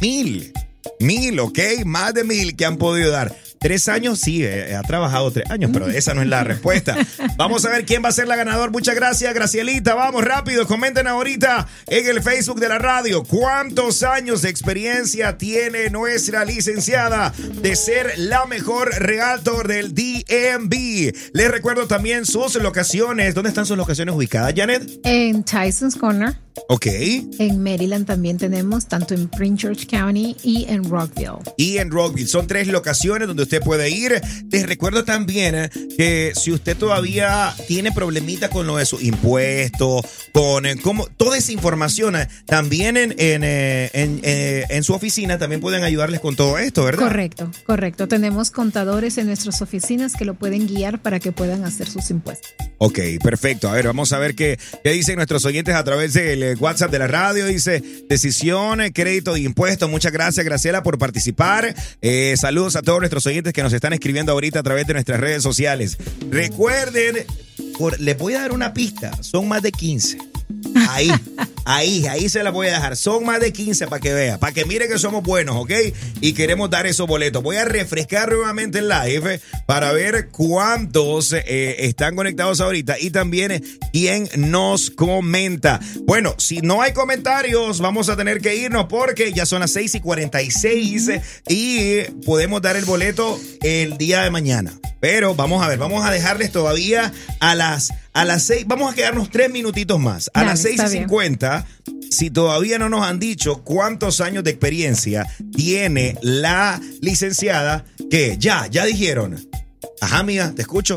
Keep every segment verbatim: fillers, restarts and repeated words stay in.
Mil. Mil, ok, más de mil que han podido dar. Tres años, sí, eh, ha trabajado tres años, pero esa no es la respuesta. Vamos a ver quién va a ser la ganadora. Muchas gracias, Gracielita. Vamos rápido, comenten ahorita en el Facebook de la radio. ¿Cuántos años de experiencia tiene nuestra licenciada de ser la mejor realtor del D M V? Les recuerdo también sus locaciones. ¿Dónde están sus locaciones ubicadas, Janet? En Tyson's Corner. Ok. En Maryland también tenemos, tanto en Prince George County y en Rockville. Y en Rockville. Son tres locaciones donde usted puede ir. Les recuerdo también que si usted todavía tiene problemitas con lo de sus impuestos, con como, toda esa información, también en, en, en, en, en su oficina también pueden ayudarles con todo esto, ¿verdad? Correcto, correcto. Tenemos contadores en nuestras oficinas que lo pueden guiar para que puedan hacer sus impuestos. Ok, perfecto. A ver, vamos a ver qué, qué dicen nuestros oyentes a través del WhatsApp de la radio. Dice, decisión, crédito de impuestos. Muchas gracias, Graciela, por participar. Eh, saludos a todos nuestros oyentes que nos están escribiendo ahorita a través de nuestras redes sociales. Recuerden, por, les voy a dar una pista. Son más de quince. Ahí, ahí, ahí se la voy a dejar. Son más de quince para que vea, para que mire que somos buenos, ¿ok? Y queremos dar esos boletos. Voy a refrescar nuevamente el live para ver cuántos eh, están conectados ahorita y también eh, quién nos comenta. Bueno, si no hay comentarios, vamos a tener que irnos porque ya son las seis y cuarenta y seis y podemos dar el boleto el día de mañana. Pero vamos a ver, vamos a dejarles todavía a las, a las seis, vamos a quedarnos tres minutitos más. A Dale, las seis y cincuenta, si todavía no nos han dicho cuántos años de experiencia tiene la licenciada, que ya, ya dijeron. Ajá, amiga, te escucho.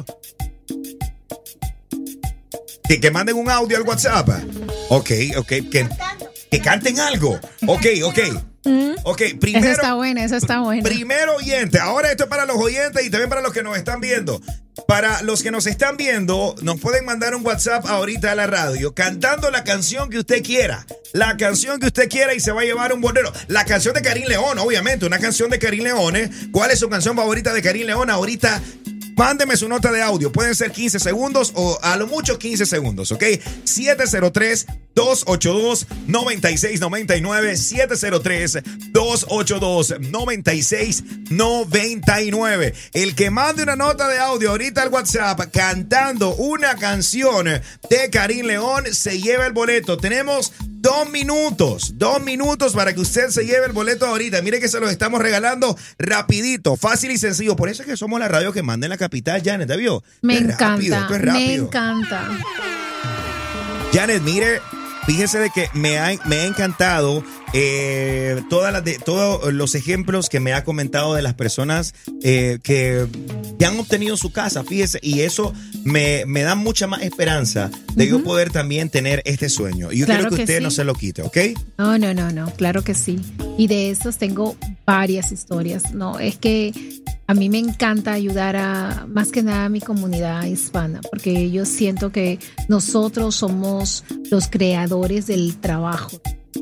Que, que manden un audio al WhatsApp. Ok, ok, que, que canten algo. Ok, ok. Ok, primero. Eso está bueno, eso está bueno. Primero oyente. Ahora esto es para los oyentes y también para los que nos están viendo. Para los que nos están viendo, nos pueden mandar un WhatsApp ahorita a la radio cantando la canción que usted quiera. La canción que usted quiera y se va a llevar un bolero. La canción de Karim León, obviamente, una canción de Karim León. ¿eh? ¿Cuál es su canción favorita de Karim León? Ahorita mándeme su nota de audio. Pueden ser quince segundos o a lo mucho quince segundos, ¿ok? siete cero tres, dos ocho dos, nueve seis nueve nueve. siete cero tres, dos ocho dos, nueve seis nueve nueve. El que mande una nota de audio ahorita al WhatsApp cantando una canción de Karim León se lleva el boleto. Tenemos dos minutos, dos minutos para que usted se lleve el boleto ahorita. Mire que se los estamos regalando rapidito, fácil y sencillo. Por eso es que somos la radio que manda en la capital, Janet, ¿te vio? Me Es encanta, rápido, esto es rápido. me encanta. Janet, mire, fíjese de que me ha, me ha encantado eh, todas las de, todos los ejemplos que me ha comentado de las personas eh, que, que han obtenido su casa, fíjese, y eso me, me da mucha más esperanza de uh-huh. yo poder también tener este sueño. Y yo claro quiero que, que usted sí. no se lo quite, ¿ok? No, no, no, no, claro que sí. Y de esos tengo varias historias, ¿no? Es que a mí me encanta ayudar a, más que nada, a mi comunidad hispana, porque yo siento que nosotros somos los creadores del trabajo.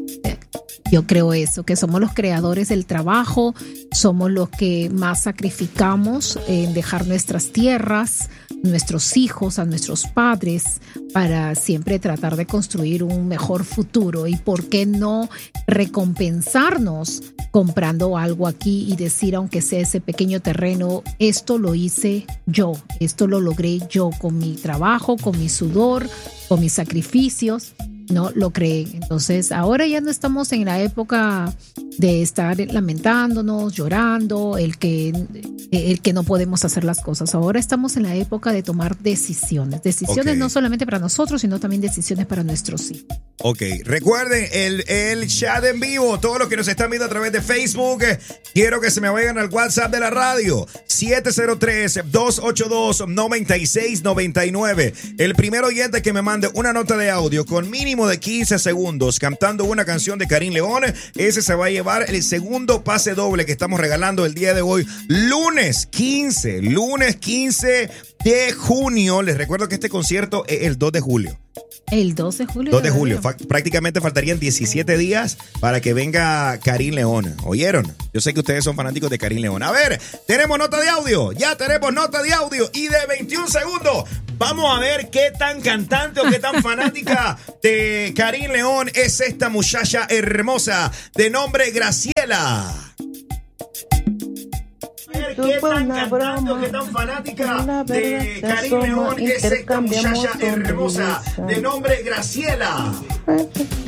Yo creo eso, que somos los creadores del trabajo, somos los que más sacrificamos en dejar nuestras tierras, nuestros hijos, a nuestros padres, para siempre tratar de construir un mejor futuro. Y por qué no recompensarnos comprando algo aquí y decir, aunque sea ese pequeño terreno, esto lo hice yo, esto lo logré yo con mi trabajo, con mi sudor, con mis sacrificios. No lo creen. Entonces ahora ya no estamos en la época de estar lamentándonos, llorando, el que, el que no podemos hacer las cosas. Ahora estamos en la época de tomar decisiones. Decisiones okay. no solamente para nosotros, sino también decisiones para nuestros hijos. Ok, recuerden el, el chat en vivo, todos los que nos están viendo a través de Facebook, eh, quiero que se me vayan al WhatsApp de la radio, siete cero tres, dos ocho dos, nueve seis nueve nueve. El primer oyente que me mande una nota de audio con mínimo de quince segundos cantando una canción de Karim León, ese se va a llevar el segundo pase doble que estamos regalando el día de hoy, lunes quince, lunes quince de junio. Les recuerdo que este concierto es el dos de julio. El dos de julio. dos de julio. Fa- prácticamente faltarían diecisiete días para que venga Karim León. ¿Oyeron? Yo sé que ustedes son fanáticos de Karim León. A ver, tenemos nota de audio. Ya tenemos nota de audio. Y de veintiún segundos. Vamos a ver qué tan cantante o qué tan fanática de Karim León es esta muchacha hermosa de nombre Graciela. ¿Qué tan cantante o qué tan fanática de Karim León es esta muchacha hermosa de nombre Graciela?